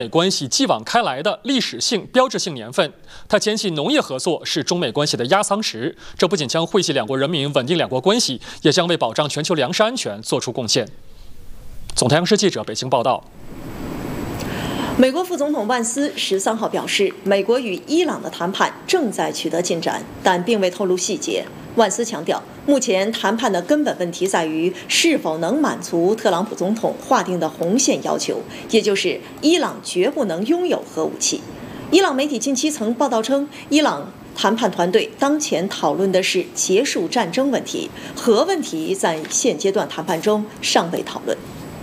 美关系继往开来的历史性标志性年份，他坚信农业合作是中美关系的压舱石，这不仅将惠系两国人民、稳定两国关系，也将为保障全球粮食安全做出贡献。总台央视记者北京报道。 美国副总统万斯13号表示，美国与伊朗的谈判正在取得进展，但并未透露细节。万斯强调，目前谈判的根本问题在于是否能满足特朗普总统划定的红线要求，也就是伊朗绝不能拥有核武器。伊朗媒体近期曾报道称，伊朗谈判团队当前讨论的是结束战争问题，核问题在现阶段谈判中尚未讨论。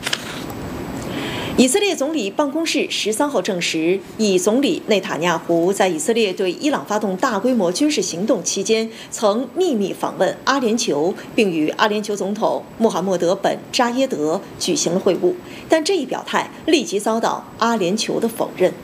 以色列总理办公室13号证实，以总理内塔尼亚胡在以色列对伊朗发动大规模军事行动期间，曾秘密访问阿联酋，并与阿联酋总统穆罕默德·本·扎耶德举行了会晤。但这一表态立即遭到阿联酋的否认。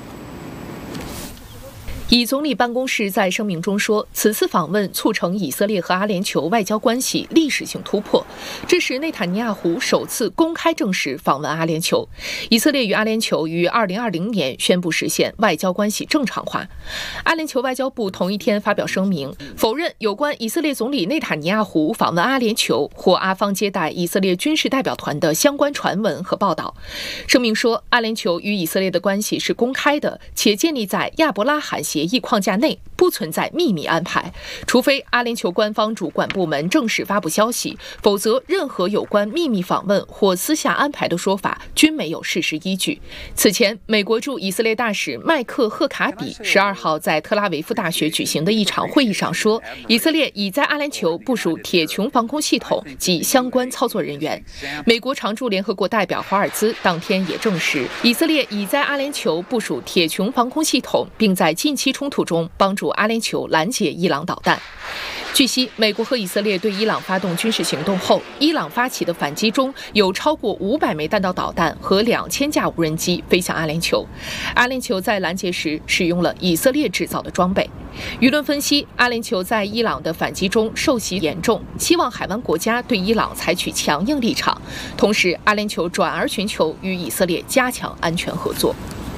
以总理办公室在声明中说，此次访问促成以色列和阿联酋外交关系历史性突破，这是内塔尼亚胡首次公开正式访问阿联酋。以色列与阿联酋于2020年宣布实现外交关系正常化。阿联酋外交部同一天发表声明，否认有关以色列总理内塔尼亚胡访问阿联酋或阿方接待以色列军事代表团的相关传闻和报道。声明说，阿联酋与以色列的关系是公开的，且建立在亚伯拉罕协议框架内，不存在秘密安排，除非阿联酋官方主管部门正式发布消息，否则任何有关秘密访问或私下安排的说法均没有事实依据。此前，美国驻以色列大使麦克赫卡比12号在特拉维夫大学举行的一场会议上说，以色列已在阿联酋部署铁穹防空系统及相关操作人员。美国常驻联合国代表华尔兹当天也证实，以色列已在阿联酋部署铁穹防空系统，并在近期冲突中帮助阿联酋拦截伊朗导弹。据悉，美国和以色列对伊朗发动军事行动后，伊朗发起的反击中有超过500枚弹道导弹和2000架无人机飞向阿联酋。阿联酋在拦截时使用了以色列制造的装备。舆论分析，阿联酋在伊朗的反击中受袭严重，希望海湾国家对伊朗采取强硬立场，同时阿联酋转而寻求与以色列加强安全合作。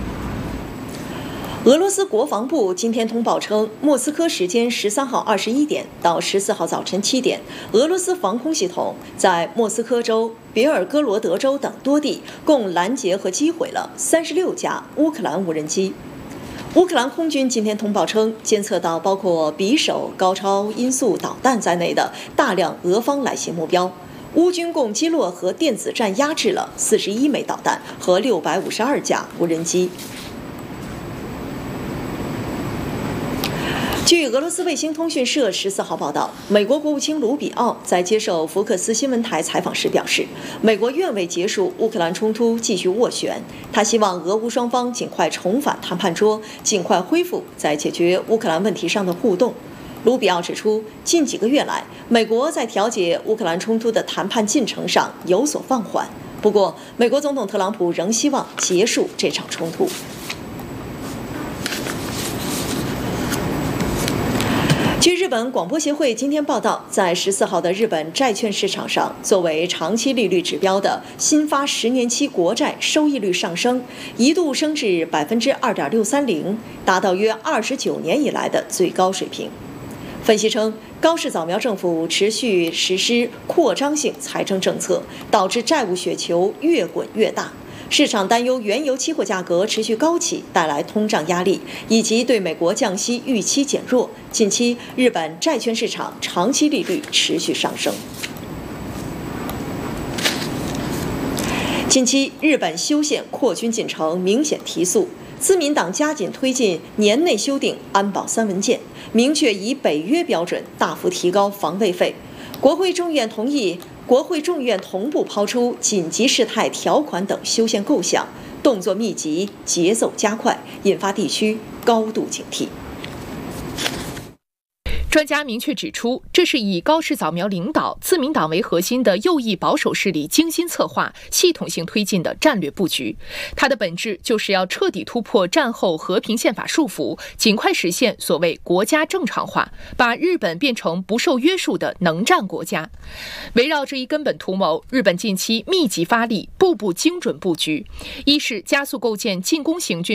俄罗斯国防部今天通报称，莫斯科时间13号21点到14号早晨7点，俄罗斯防空系统在莫斯科州、别尔哥罗德州等多地共拦截和击毁了36架乌克兰无人机。乌克兰空军今天通报称，监测到包括匕首高超音速导弹在内的大量俄方来袭目标。乌军共击落和电子战压制了41枚导弹和652架无人机。据俄罗斯卫星通讯社14号报道，美国国务卿卢比奥在接受福克斯新闻台采访时表示，美国愿为结束乌克兰冲突继续斡旋，他希望俄乌双方尽快重返谈判桌，尽快恢复在解决乌克兰问题上的互动。卢比奥指出，近几个月来，美国在调解乌克兰冲突的谈判进程上有所放缓，不过，美国总统特朗普仍希望结束这场冲突。据日本广播协会今天报道，在14号的日本债券市场上，作为长期利率指标的新发10年期国债收益率上升，一度升至2.630%，达到约29年以来的最高水平。分析称，高市早苗政府持续实施扩张性财政政策，导致债务雪球越滚越大。市场担忧原油期货价格持续高企带来通胀压力，以及对美国降息预期减弱。近期，日本债券市场长期利率持续上升。近期，日本修宪扩军进程明显提速，自民党加紧推进年内修订安保3文件，明确以北约标准大幅提高防卫费。国会众院同步抛出紧急事态条款等修宪构想，动作密集，节奏加快，引发地区高度警惕。 专家明确指出，这是以高市早苗领导、自民党为核心的右翼保守势力精心策划、系统性推进的战略布局。它的本质就是要彻底突破战后和平宪法束缚，尽快实现所谓国家正常化，把日本变成不受约束的能战国家。围绕这一根本图谋，日本近期密集发力，步步精准布局。一是加速构建进攻型军